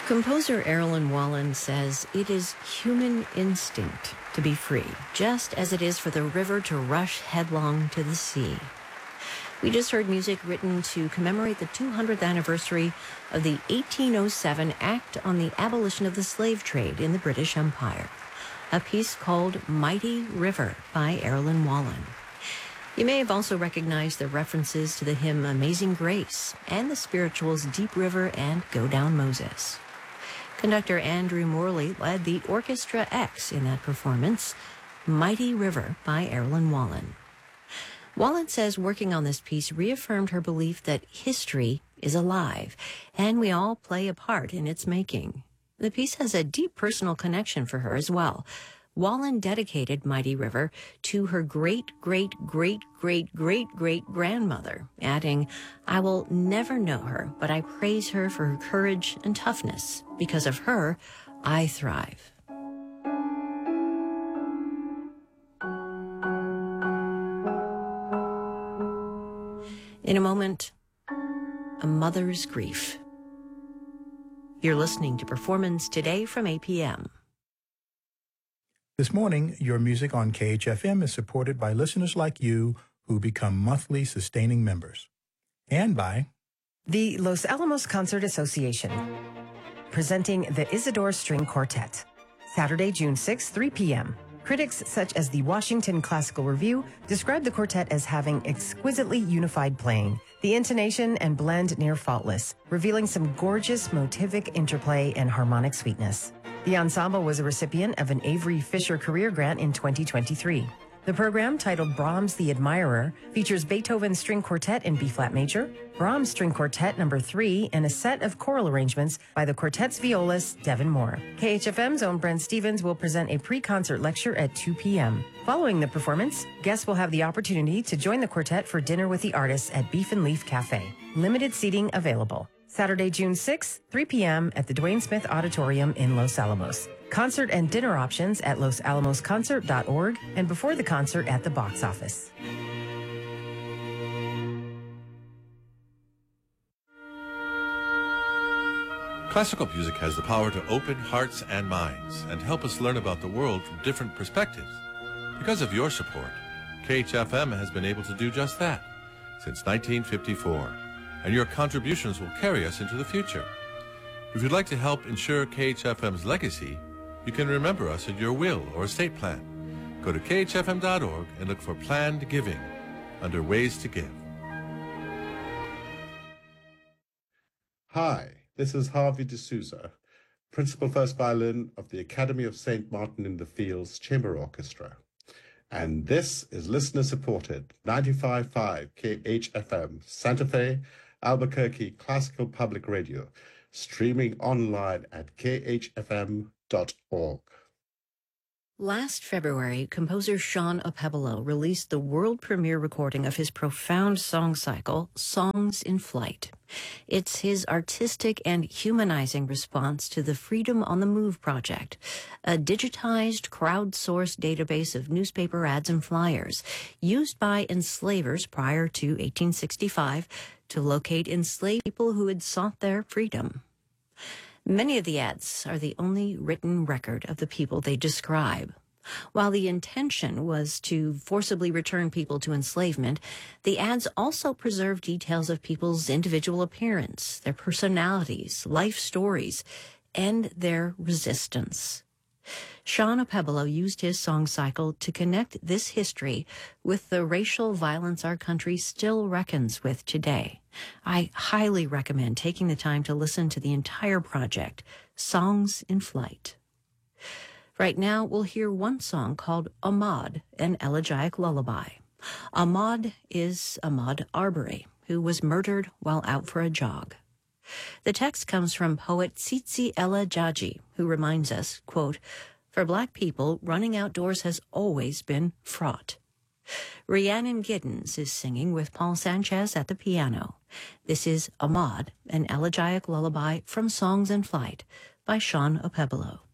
Composer Erilyn Wallen says it is human instinct to be free, just as it is for the river to rush headlong to the sea. We just heard music written to commemorate the 200th anniversary of the 1807 Act on the Abolition of the Slave Trade in the British Empire, a piece called Mighty River by Erilyn Wallen. You may have also recognized the references to the hymn Amazing Grace and the spirituals Deep River and Go Down Moses. Conductor Andrew Morley led the Orchestra X in that performance, Mighty River by Erilyn Wallen. Wallen says working on this piece reaffirmed her belief that history is alive, and we all play a part in its making. The piece has a deep personal connection for her as well. Wallen dedicated Mighty River to her great-great-great-great-great-great-grandmother, adding, "I will never know her, but I praise her for her courage and toughness. Because of her, I thrive." In a moment, a mother's grief. You're listening to Performance Today from APM. This morning, your music on KHFM is supported by listeners like you who become monthly sustaining members. And by the Los Alamos Concert Association, presenting the Isidore String Quartet, Saturday, June 6, 3 p.m. Critics such as the Washington Classical Review describe the quartet as having exquisitely unified playing, the intonation and blend near faultless, revealing some gorgeous motivic interplay and harmonic sweetness. The ensemble was a recipient of an Avery Fisher Career Grant in 2023. The program, titled Brahms the Admirer, features Beethoven's String Quartet in B-flat major, Brahms String Quartet No. 3, and a set of choral arrangements by the quartet's violist, Devin Moore. KHFM's own Brent Stevens will present a pre-concert lecture at 2 p.m. Following the performance, guests will have the opportunity to join the quartet for dinner with the artists at Beef and Leaf Cafe. Limited seating available. Saturday, June 6, 3 p.m. at the Dwayne Smith Auditorium in Los Alamos. Concert and dinner options at losalamosconcert.org and before the concert at the box office. Classical music has the power to open hearts and minds and help us learn about the world from different perspectives. Because of your support, KHFM has been able to do just that since 1954. And your contributions will carry us into the future. If you'd like to help ensure KHFM's legacy, you can remember us in your will or estate plan. Go to khfm.org and look for Planned Giving under Ways to Give. Hi, this is Harvey D'Souza, Principal First Violin of the Academy of St. Martin in the Fields Chamber Orchestra. And this is listener-supported 95.5 KHFM, Santa Fe, Albuquerque Classical Public Radio, streaming online at khfm.org. Last February, composer Sean Opebolo released the world premiere recording of his profound song cycle, Songs in Flight. It's his artistic and humanizing response to the Freedom on the Move project, a digitized, crowdsourced database of newspaper ads and flyers used by enslavers prior to 1865 to locate enslaved people who had sought their freedom. Many of the ads are the only written record of the people they describe. While the intention was to forcibly return people to enslavement, the ads also preserve details of people's individual appearance, their personalities, life stories, and their resistance. Sean Opebolo used his song cycle to connect this history with the racial violence our country still reckons with today. I highly recommend taking the time to listen to the entire project, Songs in Flight. Right now, we'll hear one song called Ahmaud, an elegiac lullaby. Ahmaud is Ahmaud Arbery, who was murdered while out for a jog. The text comes from poet Tsitsi Ella Jaji, who reminds us, quote, "For Black people, running outdoors has always been fraught." Rhiannon Giddens is singing with Paul Sanchez at the piano. This is Ahmaud, an elegiac lullaby from Songs in Flight by Sean Opebolo.